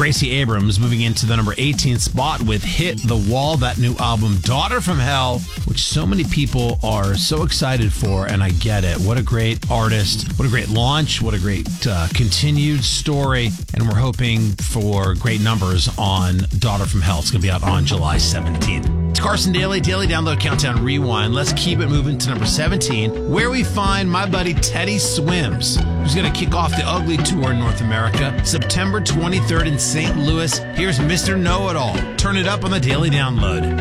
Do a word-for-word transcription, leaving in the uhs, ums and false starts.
Gracie Abrams moving into the number eighteen spot with Hit the Wall, that new album, Daughter from Hell, which so many people are so excited for, and I get it. What a great artist. What a great launch. What a great uh, continued story. And we're hoping for great numbers on Daughter from Hell. It's going to be out on July seventeenth. It's Carson Daly, Daily Download Countdown Rewind. Let's keep it moving to number seventeen, where we find my buddy Teddy Swims, who's going to kick off the Ugly Tour in North America, September twenty-third in Saint Louis. Here's Mister Know-It-All. Turn it up on the Daily Download.